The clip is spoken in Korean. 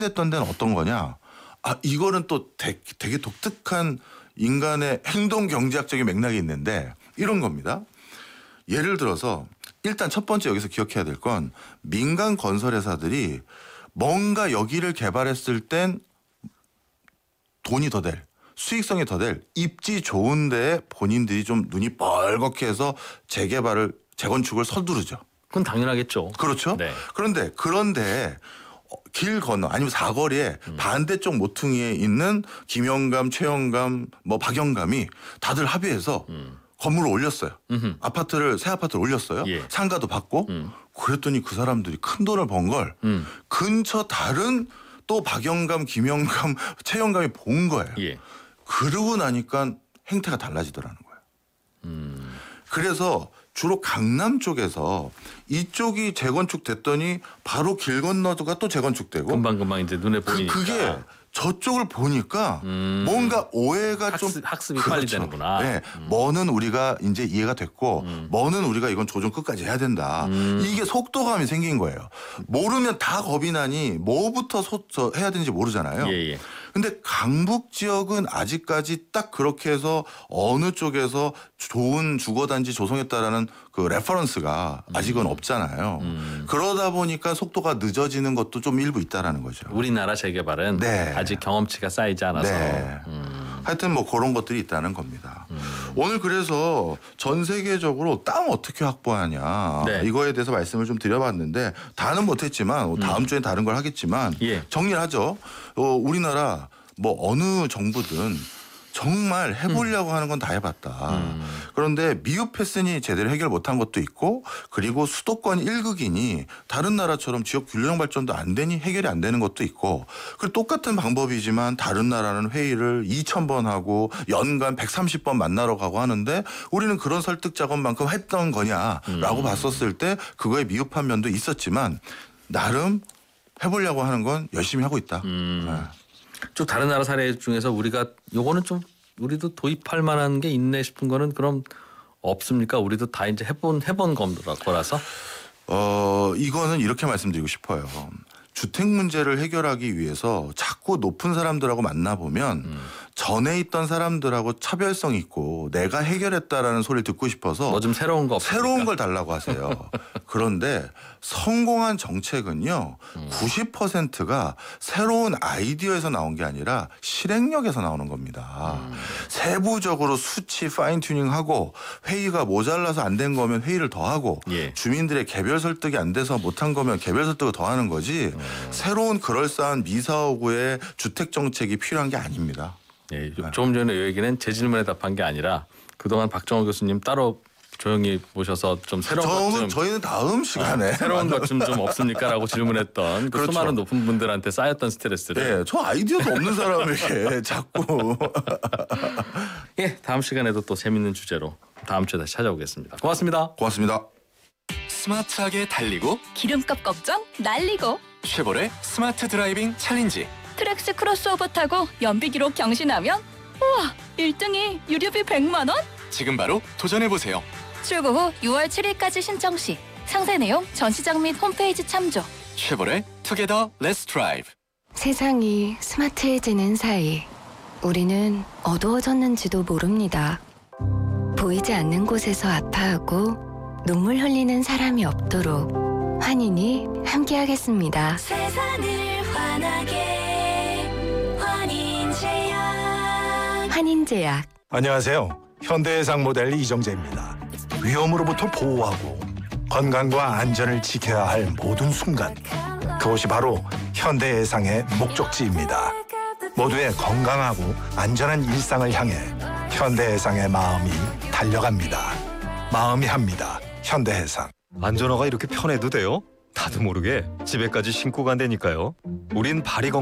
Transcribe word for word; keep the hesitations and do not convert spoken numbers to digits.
됐던 데는 어떤 거냐? 아 이거는 또 되게, 되게 독특한 인간의 행동 경제학적인 맥락이 있는데 이런 겁니다. 예를 들어서 일단 첫 번째 여기서 기억해야 될 건 민간 건설회사들이 뭔가 여기를 개발했을 땐 돈이 더 될, 수익성이 더 될 입지 좋은 데에 본인들이 좀 눈이 뻘겋게 해서 재개발을, 재건축을 서두르죠. 그건 당연하겠죠. 그렇죠. 네. 그런데 그런데 길 건너 아니면 사거리에 음. 반대쪽 모퉁이에 있는 김영감, 최영감, 뭐 박영감이 다들 합의해서 음. 건물을 올렸어요. 음흠. 아파트를 새 아파트를 올렸어요. 예. 상가도 받고 음. 그랬더니 그 사람들이 큰 돈을 번 걸 음. 근처 다른 또 박영감, 김영감, 최영감이 본 거예요. 예. 그러고 나니까 행태가 달라지더라는 거예요. 음. 그래서 주로 강남 쪽에서 이쪽이 재건축됐더니 바로 길 건너가 또 재건축되고 금방금방 이제 눈에 보이니까. 그, 그게 저쪽을 보니까 음. 뭔가 오해가 학습, 좀 학습이 그렇죠. 빨리 되는구나. 네, 음. 뭐는 우리가 이제 이해가 됐고 음. 뭐는 우리가 이건 조정 끝까지 해야 된다. 음. 이게 속도감이 생긴 거예요. 모르면 다 겁이 나니 뭐부터 소, 저, 해야 되는지 모르잖아요. 예, 예. 근데 강북 지역은 아직까지 딱 그렇게 해서 어느 쪽에서 좋은 주거단지 조성했다라는 그 레퍼런스가 아직은 음. 없잖아요. 음. 그러다 보니까 속도가 늦어지는 것도 좀 일부 있다라는 거죠. 우리나라 재개발은 네. 아직 경험치가 쌓이지 않아서. 네. 음. 하여튼 뭐 그런 것들이 있다는 겁니다. 음. 오늘 그래서 전 세계적으로 땅 어떻게 확보하냐 네. 이거에 대해서 말씀을 좀 드려봤는데 다는 못했지만 다음 음. 주엔 다른 걸 하겠지만 예. 정리를 하죠. 어, 우리나라 뭐 어느 정부든 정말 해보려고 음. 하는 건 다 해봤다. 음. 그런데 미흡했으니 제대로 해결 못한 것도 있고 그리고 수도권 일극이니 다른 나라처럼 지역 균형 발전도 안 되니 해결이 안 되는 것도 있고 그리고 똑같은 방법이지만 다른 나라는 회의를 이천 번 하고 연간 백삼십 번 만나러 가고 하는데 우리는 그런 설득 작업만큼 했던 거냐라고 음. 봤었을 때 그거에 미흡한 면도 있었지만 나름 해보려고 하는 건 열심히 하고 있다. 음. 네. 좀 다른 나라 사례 중에서 우리가 요거는 좀 우리도 도입할 만한 게 있네 싶은 거는 그럼 없습니까? 우리도 다 이제 해본 해본 거라서. 어 이거는 이렇게 말씀드리고 싶어요. 주택 문제를 해결하기 위해서 자꾸 높은 사람들하고 만나보면 음. 전에 있던 사람들하고 차별성 있고 내가 해결했다라는 소리를 듣고 싶어서 뭐 좀 새로운 거 없습니까? 새로운 걸 달라고 하세요. 그런데 성공한 정책은요. 음. 구십 퍼센트가 새로운 아이디어에서 나온 게 아니라 실행력에서 나오는 겁니다. 음. 세부적으로 수치 파인 튜닝하고 회의가 모자라서 안 된 거면 회의를 더 하고 예. 주민들의 개별 설득이 안 돼서 못한 거면 개별 설득을 더 하는 거지 음. 새로운 그럴싸한 미사오구의 주택 정책이 필요한 게 아닙니다. 예, 조금 전에 이 얘기는 제 질문에 답한 게 아니라 그동안 박정호 교수님 따로 조용히 모셔서 좀 새로운 것 좀 저희는 다음 시간에 아, 새로운 것 좀 좀 없습니까라고 질문했던 그 그렇죠. 수많은 높은 분들한테 쌓였던 스트레스를 네, 저 아이디어도 없는 사람에게 자꾸 예, 다음 시간에도 또 재밌는 주제로 다음 주에 다시 찾아오겠습니다. 고맙습니다. 고맙습니다. 스마트하게 달리고 기름값 걱정 날리고 쉐보레 스마트 드라이빙 챌린지 트랙스 크로스오버 타고 연비 기록 경신하면 우와 일 등이 유류비 백만 원? 지금 바로 도전해보세요. 출고 후 유월 칠일까지 신청 시 상세 내용 전시장 및 홈페이지 참조. 쉐보레 투게더 렛츠 드라이브. 세상이 스마트해지는 사이 우리는 어두워졌는지도 모릅니다. 보이지 않는 곳에서 아파하고 눈물 흘리는 사람이 없도록 환인이 함께하겠습니다. 세상을 환하게 환인제약. 환인제약. 안녕하세요. 현대해상 모델 이정재입니다. 위험으로부터 보호하고 건강과 안전을 지켜야 할 모든 순간 그것이 바로 현대해상의 목적지입니다. 모두의 건강하고 안전한 일상을 향해 현대해상의 마음이 달려갑니다. 마음이 합니다. 현대해상. 안전화가 이렇게 편해도 돼요? 나도 모르게 집에까지 신고 간다니까요. 우린 발이